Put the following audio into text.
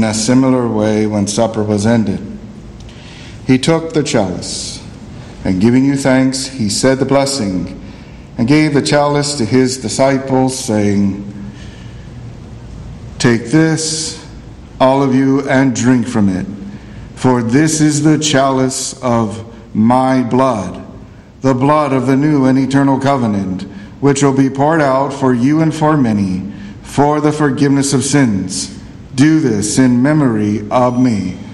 In a similar way, when supper was ended, he took the chalice, and giving you thanks, he said the blessing, and gave the chalice to his disciples, saying, "Take this, all of you, and drink from it, for this is the chalice of my blood, the blood of the new and eternal covenant, which will be poured out for you and for many, for the forgiveness of sins. Do this in memory of me."